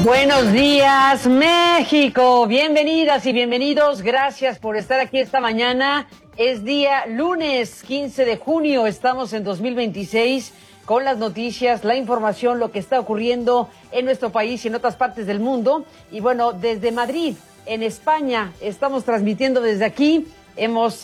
Buenos días, México. Bienvenidas y bienvenidos. Gracias por estar aquí esta mañana. Es día lunes 15 de junio. Estamos en 2026 con las noticias, la información, lo que está ocurriendo en nuestro país y en otras partes del mundo. Y bueno, desde Madrid, en España, estamos transmitiendo desde aquí. Hemos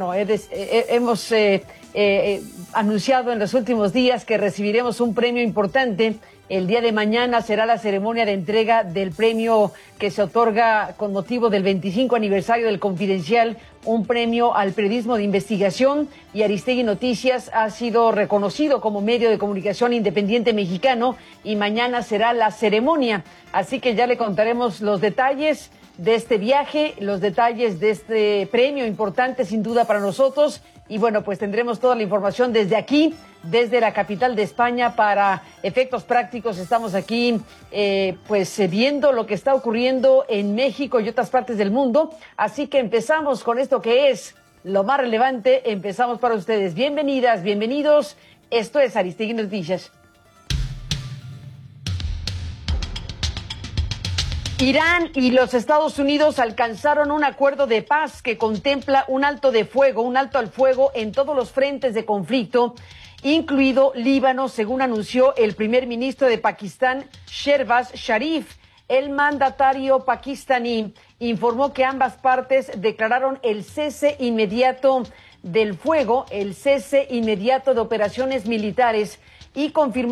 anunciado en los últimos días que recibiremos un premio importante. El día de mañana será la ceremonia de entrega del premio que se otorga con motivo del 25 aniversario del Confidencial, un premio al periodismo de investigación, y Aristegui Noticias ha sido reconocido como medio de comunicación independiente mexicano y mañana será la ceremonia. Así que ya le contaremos los detalles de este viaje, los detalles de este premio importante sin duda para nosotros. Y bueno, pues tendremos toda la información desde aquí, desde la capital de España. Para efectos prácticos estamos aquí viendo lo que está ocurriendo en México y otras partes del mundo. Así que empezamos con esto que es lo más relevante. Empezamos para ustedes. Bienvenidas, bienvenidos. Esto es Aristegui Noticias. Irán y los Estados Unidos alcanzaron un acuerdo de paz que contempla un alto al fuego en todos los frentes de conflicto, incluido Líbano, según anunció el primer ministro de Pakistán, Shehbaz Sharif. El mandatario pakistaní informó que ambas partes declararon el cese inmediato del fuego, el cese inmediato de operaciones militares, y confirmó